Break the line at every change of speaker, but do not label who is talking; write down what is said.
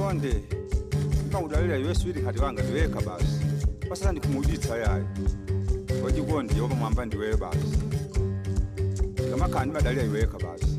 Konde ngawulalela yeswili kati wanga ndiweka basi pasala ndikumuditsa yayi wajikondi yoba mwamba ndiwe basi ngamakani badalira iweka basi